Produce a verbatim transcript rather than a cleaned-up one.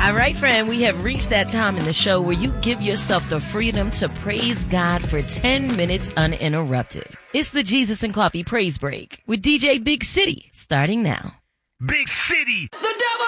All right, friend, we have reached that time in the show where you give yourself the freedom to praise God for ten minutes uninterrupted. It's the Jesus and Coffee Praise Break with D J Big City, starting now. Big City! The devil